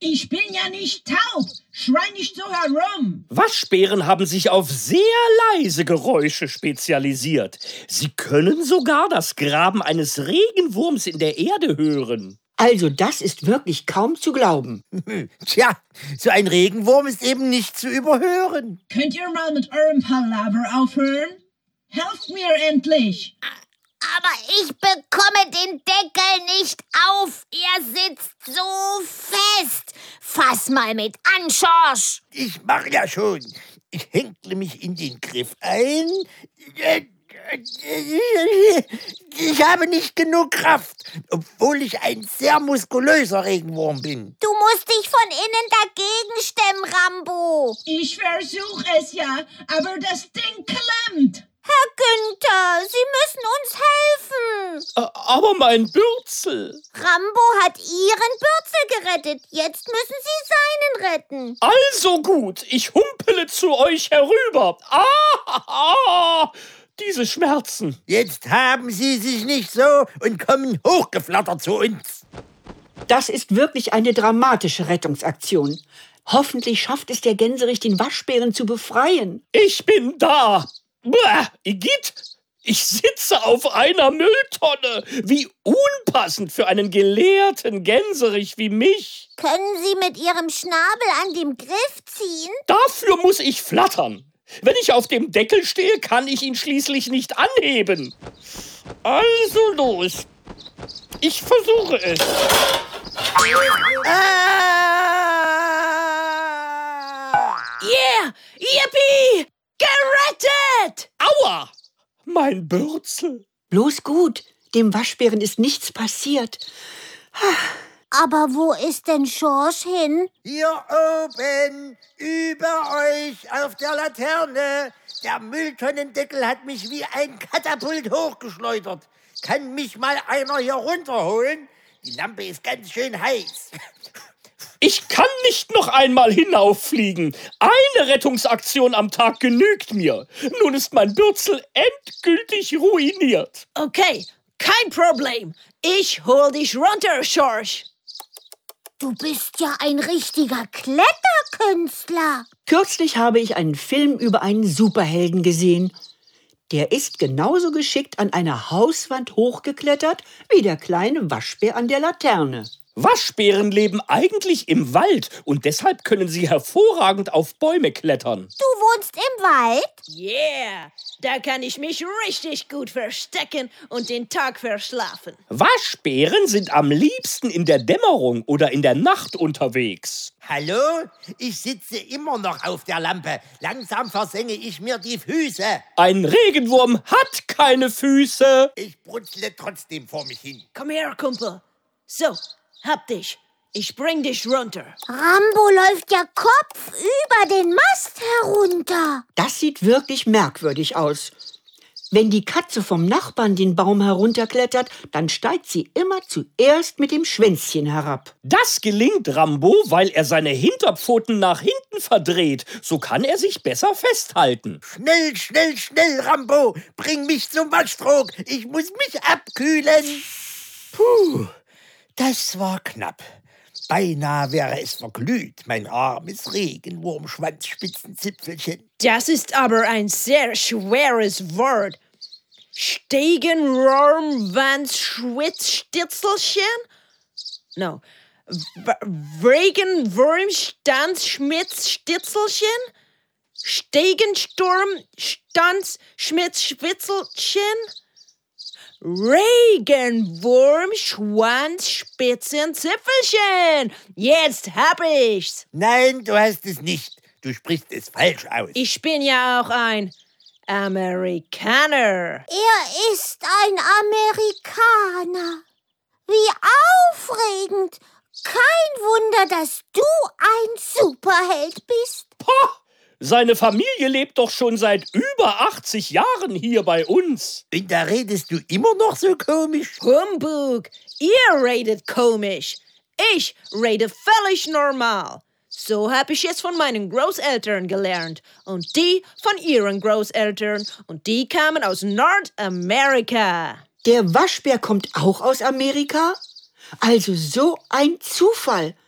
Ich bin ja nicht taub. Schrei nicht so herum. Waschbären haben sich auf sehr leise Geräusche spezialisiert. Sie können sogar das Graben eines Regenwurms in der Erde hören. Also das ist wirklich kaum zu glauben. Tja, so ein Regenwurm ist eben nicht zu überhören. Könnt ihr mal mit eurem Palaver aufhören? Helft mir endlich. Aber ich bekomme den Deckel nicht auf. Er sitzt so fest. Fass mal mit an, Schorsch. Ich mach ja schon. Ich hänkle mich in den Griff ein. Ich habe nicht genug Kraft, obwohl ich ein sehr muskulöser Regenwurm bin. Du musst dich von innen dagegen stemmen, Rambo. Ich versuche es ja, aber das Ding klemmt. Herr Günther, Sie müssen uns helfen. Aber mein Bürzel. Rambo hat Ihren Bürzel gerettet. Jetzt müssen Sie seinen retten. Also gut, ich humpele zu euch herüber. Diese Schmerzen. Jetzt haben Sie sich nicht so und kommen hochgeflattert zu uns. Das ist wirklich eine dramatische Rettungsaktion. Hoffentlich schafft es der Gänserich, den Waschbären zu befreien. Ich bin da. Bäh, Igitt, ich sitze auf einer Mülltonne. Wie unpassend für einen gelehrten Gänserich wie mich. Können Sie mit Ihrem Schnabel an dem Griff ziehen? Dafür muss ich flattern. Wenn ich auf dem Deckel stehe, kann ich ihn schließlich nicht anheben. Also los. Ich versuche es. Yeah! Yippie! Gerettet! Aua! Mein Bürzel. Bloß gut, dem Waschbären ist nichts passiert. Aber wo ist denn Schorsch hin? Hier oben, über euch, auf der Laterne. Der Mülltonnendeckel hat mich wie ein Katapult hochgeschleudert. Kann mich mal einer hier runterholen? Die Lampe ist ganz schön heiß. Ich kann nicht noch einmal hinauffliegen. Eine Rettungsaktion am Tag genügt mir. Nun ist mein Bürzel endgültig ruiniert. Okay, kein Problem. Ich hol dich runter, Schorsch. Du bist ja ein richtiger Kletterkünstler. Kürzlich habe ich einen Film über einen Superhelden gesehen. Der ist genauso geschickt an einer Hauswand hochgeklettert wie der kleine Waschbär an der Laterne. Waschbären leben eigentlich im Wald und deshalb können sie hervorragend auf Bäume klettern. Du wohnst im Wald? Yeah, da kann ich mich richtig gut verstecken und den Tag verschlafen. Waschbären sind am liebsten in der Dämmerung oder in der Nacht unterwegs. Hallo? Ich sitze immer noch auf der Lampe. Langsam versenge ich mir die Füße. Ein Regenwurm hat keine Füße. Ich brutzle trotzdem vor mich hin. Komm her, Kumpel. So, hab dich. Ich bring dich runter. Rambo läuft ja kopfüber den Mast herunter. Das sieht wirklich merkwürdig aus. Wenn die Katze vom Nachbarn den Baum herunterklettert, dann steigt sie immer zuerst mit dem Schwänzchen herab. Das gelingt Rambo, weil er seine Hinterpfoten nach hinten verdreht. So kann er sich besser festhalten. Schnell, schnell, schnell, Rambo. Bring mich zum Waschtrog. Ich muss mich abkühlen. Puh, das war knapp. Beinahe wäre es verglüht, mein armes Regenwurmschwanzspitzenzipfelchen. Das ist aber ein sehr schweres Wort. Stegenwurmwanzschwitzstitzelchen? No. Regenwurmstanzschmitzstitzelchen? Stegensturmstanzschmitzspitzelchen? Regenwurmschwanzspitzenzipfelchen. Jetzt hab ich's. Nein, du hast es nicht. Du sprichst es falsch aus. Ich bin ja auch ein Amerikaner. Er ist ein Amerikaner. Wie aufregend. Kein Wunder, dass du ein Superheld bist. Pah! Seine Familie lebt doch schon seit über 80 Jahren hier bei uns. Und da redest du immer noch so komisch? Humbug, ihr redet komisch. Ich rede völlig normal. So habe ich es von meinen Großeltern gelernt. Und die von ihren Großeltern. Und die kamen aus Nordamerika. Der Waschbär kommt auch aus Amerika? Also so ein Zufall.